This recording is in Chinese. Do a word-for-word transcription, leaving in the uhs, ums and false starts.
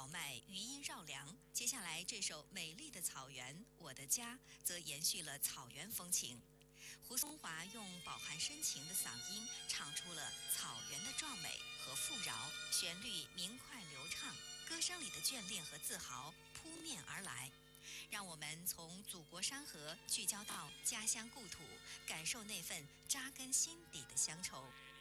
豪迈，余音绕梁。接下来这首《美丽的草原我的家》则延续了草原风情。胡松华用饱含深情的嗓音唱出了草原的壮美和富饶，旋律明快流畅，歌声里的眷恋和自豪扑面而来。让我们从祖国山河聚焦到家乡故土，感受那份扎根心底的乡愁。